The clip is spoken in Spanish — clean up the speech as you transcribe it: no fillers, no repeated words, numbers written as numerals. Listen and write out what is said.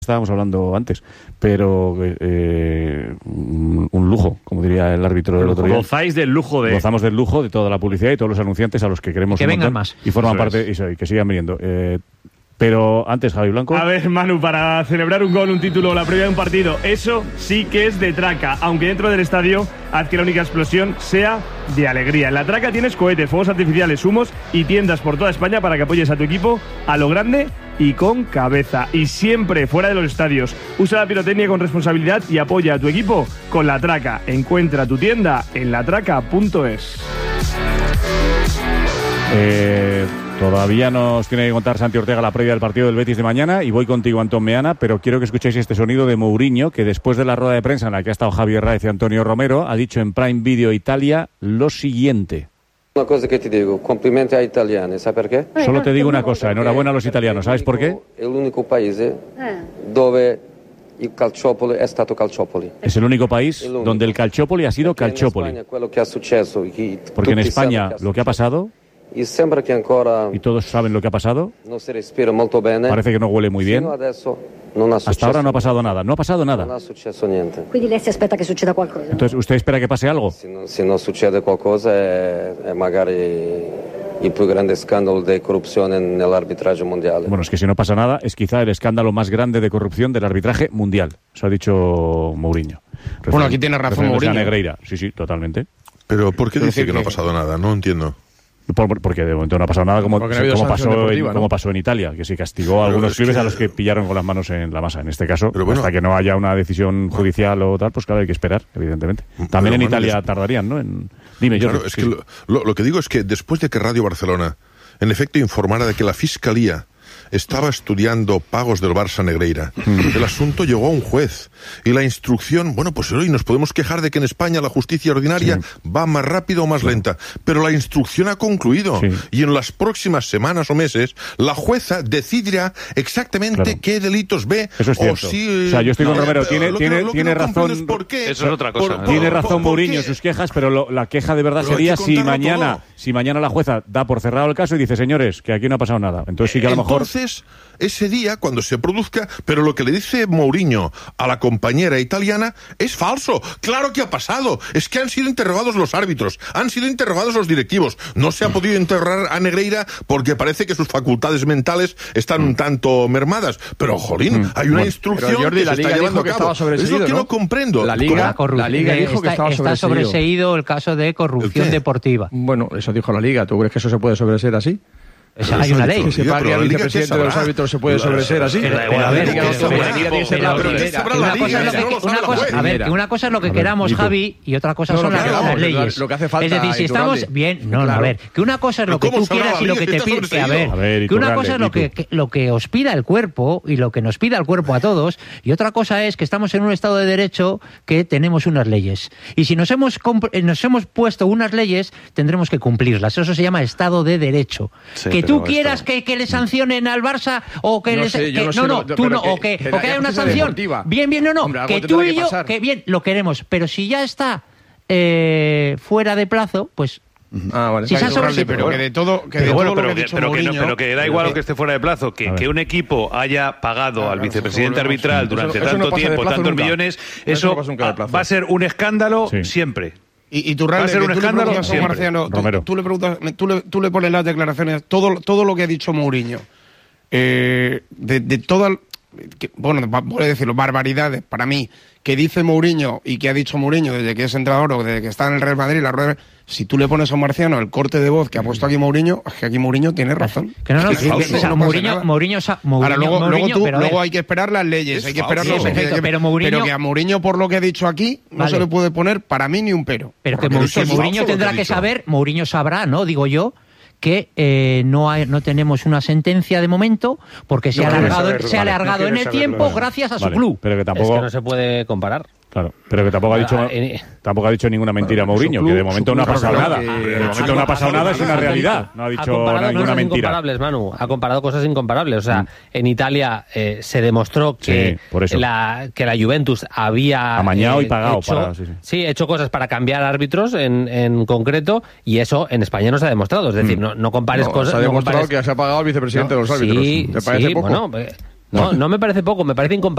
estábamos hablando antes, pero un lujo, como diría el árbitro del otro día. Gozáis del lujo de... Gozamos del lujo de toda la publicidad y todos los anunciantes a los que queremos que vengan más. Y forman parte y que sigan viniendo. Pero antes, Javi Blanco. A ver, Manu, para celebrar un gol, un título, la previa de un partido, eso sí que es de traca. Aunque dentro del estadio haz que la única explosión sea de alegría. En la traca tienes cohetes, fuegos artificiales, humos y tiendas por toda España para que apoyes a tu equipo a lo grande y con cabeza. Y siempre fuera de los estadios. Usa la pirotecnia con responsabilidad y apoya a tu equipo con La Traca. Encuentra tu tienda en latraca.es. Todavía nos tiene que contar Santi Ortega la previa del partido del Betis de mañana y voy contigo, Antón Meana, pero quiero que escuchéis este sonido de Mourinho, que después de la rueda de prensa en la que ha estado Javier Raez y Antonio Romero, ha dicho en Prime Video Italia lo siguiente. Una cosa que te digo, complimenti a italiani, ¿sabes por qué? Solo te digo una cosa, enhorabuena a los italianos, ¿sabes por qué? El único país dove il calciopoli è stato calciopoli. Es el único país donde el calciopoli ha sido calciopoli. Porque en España lo que ha pasado... Y sembra que ancora y todos saben lo que ha pasado. No se respira molto bene. Parece que no huele muy bien. Hasta ahora no ha pasado nada. No ha pasado nada. Non è successo niente. Quindi lei si aspetta che succeda qualcosa. Entonces, ¿usted espera que pase algo? Se non succede qualcosa è magari il più grande scandalo di corruzione nell'arbitraggio mondiale. Bueno, es que si no pasa nada, es quizá el escándalo más grande de corrupción del arbitraje mundial. Eso ha dicho Mourinho. Bueno, aquí tiene razón Mourinho. Negreira. Sí, totalmente. Pero ¿por qué dice que no ha pasado nada? No entiendo. Porque de momento no ha pasado nada como pasó en Italia, que se castigó a algunos clubes a los que pillaron con las manos en la masa. En este caso, hasta que no haya una decisión judicial o tal, pues claro, hay que esperar, evidentemente. También en Italia tardarían, ¿no? Dime, claro, yo. Es que lo que digo es que después de que Radio Barcelona, en efecto, informara de que la Fiscalía estaba estudiando pagos del Barça Negreira, el asunto llegó a un juez y la instrucción, bueno, pues hoy nos podemos quejar de que en España la justicia ordinaria va más rápido o más lenta, pero la instrucción ha concluido y en las próximas semanas o meses la jueza decidirá exactamente qué delitos ve. Eso es cierto. O sea, yo estoy con Romero, tiene razón. Eso es otra cosa. Tiene razón Mourinho en sus quejas, pero la queja de verdad sería si mañana la jueza da por cerrado el caso y dice, señores, que aquí no ha pasado nada. Entonces sí que a lo mejor... Ese día, cuando se produzca, pero lo que le dice Mourinho a la compañera italiana es falso. Claro que ha pasado. Es que han sido interrogados los árbitros, han sido interrogados los directivos. No se ha podido interrogar a Negreira porque parece que sus facultades mentales están un tanto mermadas. Pero, jolín, hay una instrucción Jordi, que se está llevando a cabo. Es lo que no comprendo. La Liga dijo que estaba está sobreseído el caso de corrupción deportiva. Bueno, eso dijo la Liga. ¿Tú crees que eso se puede sobreseer así? Hay una ley. Que se pague al vicepresidente de los árbitros se puede sobreseer así. Una cosa es lo que queramos, Javi, y otra cosa son las leyes. Lo que hace falta. Es decir, si estamos bien, a ver, que una cosa es lo que tú quieras y lo que te pide, a ver, que una cosa es lo que os pida el cuerpo y lo que nos pida el cuerpo a todos, y otra cosa es que estamos en un estado de derecho que tenemos unas leyes. Y si nos hemos puesto unas leyes, tendremos que cumplirlas. Eso se llama estado de derecho. Que tú quieras que le sancionen al Barça o que haya una sanción. Bien, que tú y yo, que bien, lo queremos. Pero si ya está fuera de plazo, pues... vale. Si pero que de todo pero que da igual que esté fuera de plazo, que un equipo haya pagado al vicepresidente arbitral durante tanto tiempo, tantos millones, eso va a ser un escándalo siempre. Y tú realmente va a ser un escándalo Marciano, tú le preguntas, tú le pones las declaraciones, todo lo que ha dicho Mourinho, de todas, voy a decirlo, barbaridades para mí, que dice Mourinho y que ha dicho Mourinho desde que es entrenador o desde que está en el Real Madrid, la rueda. Si tú le pones a un Marciano el corte de voz que ha puesto aquí Mourinho, es que aquí Mourinho tiene razón. Que no, Mourinho. Ahora luego hay que esperar las leyes, hay que esperar pero que a Mourinho por lo que ha dicho aquí no se le puede poner para mí ni un pero. Pero que Mourinho tendrá que saber, Mourinho sabrá, ¿no? Digo yo, que no tenemos una sentencia de momento porque se ha alargado en el tiempo gracias a su club. Pero que tampoco... Es que no se puede comparar. Claro, pero que tampoco ha dicho ninguna mentira Mourinho, que de momento no ha pasado nada. De momento no ha pasado nada, es una realidad. No ha dicho ninguna mentira. Incomparables, Manu. Ha comparado cosas incomparables. O sea, en Italia se demostró que la Juventus había amañado y pagado hecho cosas para cambiar árbitros en concreto, y eso en España no se ha demostrado. Es decir, no compares cosas. Se ha demostrado que se ha pagado al vicepresidente de los árbitros. ¿Te parece poco? No me parece poco, me parece incomparable.